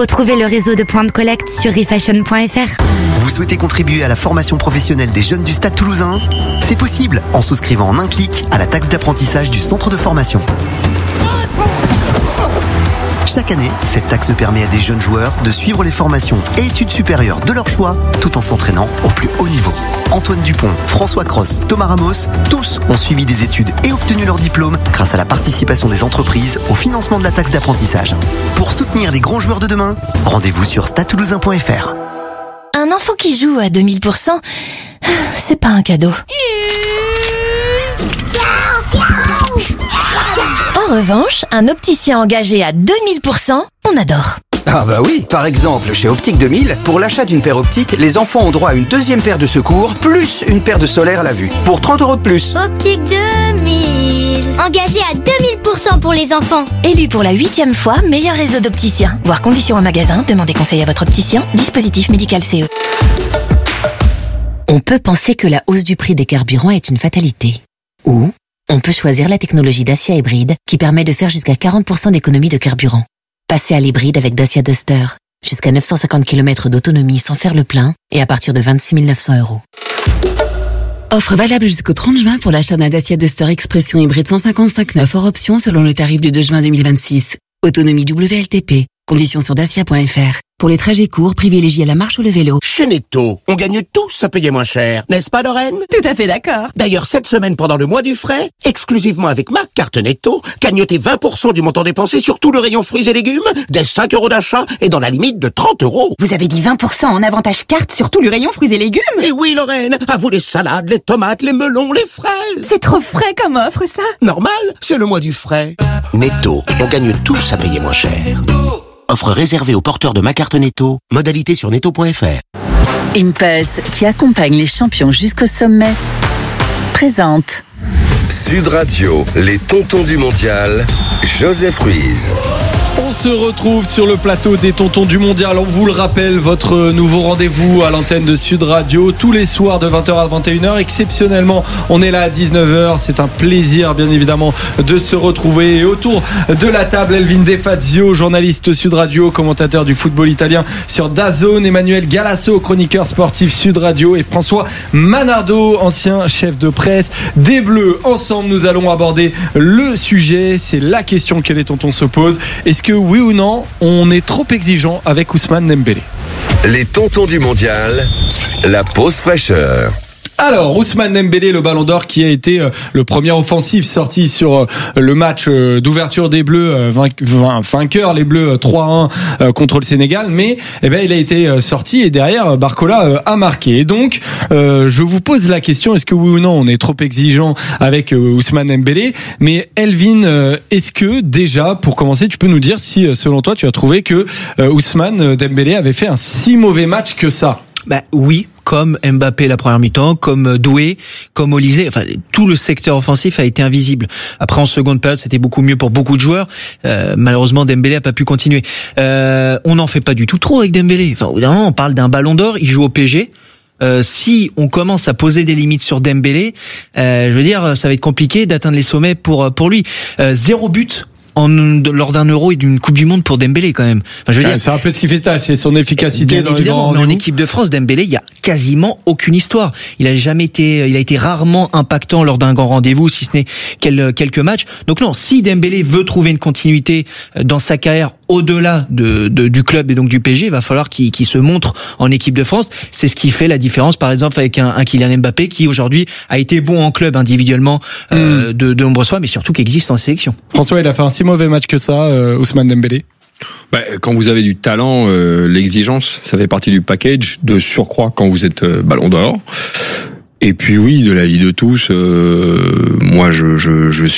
Retrouvez le réseau de points de collecte sur refashion.fr. Vous souhaitez contribuer à la formation professionnelle des jeunes du Stade Toulousain ? C'est possible en souscrivant en un clic à la taxe d'apprentissage du centre de formation. Chaque année, cette taxe permet à des jeunes joueurs de suivre les formations et études supérieures de leur choix tout en s'entraînant au plus haut niveau. Antoine Dupont, François Cross, Thomas Ramos, tous ont suivi des études et obtenu leur diplôme grâce à la participation des entreprises au financement de la taxe d'apprentissage. Pour soutenir les grands joueurs de demain, rendez-vous sur stadetoulousain.fr. Un enfant qui joue à 2000%, c'est pas un cadeau. En revanche, un opticien engagé à 2000%, on adore. Ah bah oui, par exemple, chez Optique 2000, pour l'achat d'une paire optique, les enfants ont droit à une deuxième paire de secours, plus une paire de solaire à la vue, pour 30 € de plus. Optique 2000, engagé à 2000% pour les enfants. Élu pour la 8e fois, meilleur réseau d'opticiens. Voir conditions en magasin, demandez conseil à votre opticien, dispositif médical CE. On peut penser que la hausse du prix des carburants est une fatalité. Ou on peut choisir la technologie Dacia Hybride qui permet de faire jusqu'à 40% d'économie de carburant. Passez à l'hybride avec Dacia Duster. Jusqu'à 950 km d'autonomie sans faire le plein et à partir de 26 900 €. Offre valable jusqu'au 30 juin pour l'achat d'un Dacia Duster Expression hybride 155/9 hors option selon le tarif du 2 juin 2026. Autonomie WLTP. Conditions sur dacia.fr. Pour les trajets courts, privilégiez la marche ou le vélo. Chez Netto, on gagne tous à payer moins cher, n'est-ce pas Lorraine ? Tout à fait d'accord. D'ailleurs, cette semaine, pendant le mois du frais, exclusivement avec ma carte Netto, cagnotez 20% du montant dépensé sur tout le rayon fruits et légumes, dès 5 € d'achat et dans la limite de 30 €. Vous avez dit 20% en avantage carte sur tout le rayon fruits et légumes ? Et oui Lorraine, à vous les salades, les tomates, les melons, les fraises. C'est trop frais comme offre ça. Normal, c'est le mois du frais. Netto, on gagne tous à payer moins cher. Offre réservée aux porteurs de ma carte Netto. Modalité sur netto.fr. Impulse, qui accompagne les champions jusqu'au sommet, présente Sud Radio, les tontons du mondial, Joseph Ruiz. On se retrouve sur le plateau des tontons du mondial. On vous le rappelle, votre nouveau rendez-vous à l'antenne de Sud Radio tous les soirs de 20h à 21h. Exceptionnellement, on est là à 19h. C'est un plaisir, bien évidemment, de se retrouver. Et autour de la table, Elvin De Fazio, journaliste Sud Radio, commentateur du football italien sur DAZN, Emmanuel Galasso, chroniqueur sportif Sud Radio, et François Manardo, ancien chef de presse des Bleus. Ensemble, nous allons aborder le sujet. C'est la question que les tontons se posent. Est-ce que oui ou non, on est trop exigeant avec Ousmane Dembélé? Les tontons du mondial, la pause fraîcheur. Alors, Ousmane Dembélé, le Ballon d'Or, qui a été le premier offensif sorti sur le match d'ouverture des Bleus, vainqueur les Bleus 3-1 contre le Sénégal, mais il a été sorti et derrière Barcola a marqué. Et donc, je vous pose la question, est-ce que oui ou non on est trop exigeant avec Ousmane Dembélé? Mais Elvin, est-ce que déjà, pour commencer, tu peux nous dire si selon toi tu as trouvé que Ousmane Dembélé avait fait un si mauvais match que ça? Oui, comme Mbappé la première mi-temps, comme Doué, comme Olysée, enfin tout le secteur offensif a été invisible. Après en seconde période, c'était beaucoup mieux pour beaucoup de joueurs. Malheureusement, Dembélé a pas pu continuer. On n'en fait pas du tout trop avec Dembélé. Enfin, évidemment, on parle d'un Ballon d'Or, il joue au PSG. Si on commence à poser des limites sur Dembélé, je veux dire, ça va être compliqué d'atteindre les sommets pour lui. 0 but lors d'un Euro et d'une Coupe du Monde pour Dembélé quand même. Enfin, je veux dire, c'est un peu ce qui fait tâche, c'est son efficacité dans les grands. Mais en équipe de France, Dembélé, il y a quasiment aucune histoire. Il a été rarement impactant lors d'un grand rendez-vous, si ce n'est quelques matchs. Donc non, si Dembélé veut trouver une continuité dans sa carrière au-delà du club et donc du PSG, il va falloir qu'il se montre en équipe de France. C'est ce qui fait la différence, par exemple, avec un Kylian Mbappé qui aujourd'hui a été bon en club individuellement de nombreuses fois, mais surtout qui existe en sélection. François, il a fait un si mauvais match que ça, Ousmane Dembélé? Quand vous avez du talent, l'exigence, ça fait partie du package. De surcroît, quand vous êtes Ballon d'Or. Et puis oui, de l'avis de tous, moi je